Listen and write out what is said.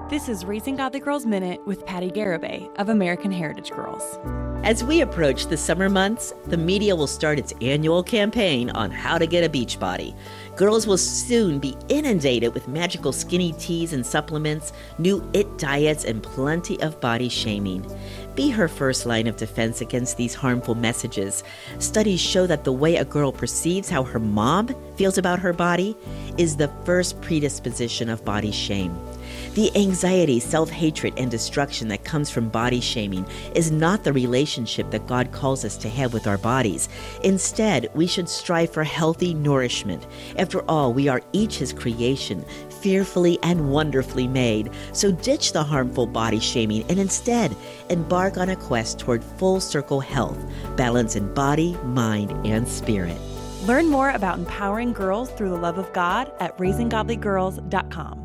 This is Raising Godly Girls Minute with Patty Garibay of American Heritage Girls. As we approach the summer months, the media will start its annual campaign on how to get a beach body. Girls will soon be inundated with magical skinny teas and supplements, new it diets, and plenty of body shaming. Be her first line of defense against these harmful messages. Studies show that the way a girl perceives how her mom feels about her body is the first predisposition of body shame. The anxiety, self-hatred, and destruction that comes from body shaming is not the relationship that God calls us to have with our bodies. Instead, we should strive for healthy nourishment. After all, we are each His creation, fearfully and wonderfully made. So ditch the harmful body shaming and instead embark on a quest toward full circle health, balance in body, mind, and spirit. Learn more about empowering girls through the love of God at raisinggodlygirls.com.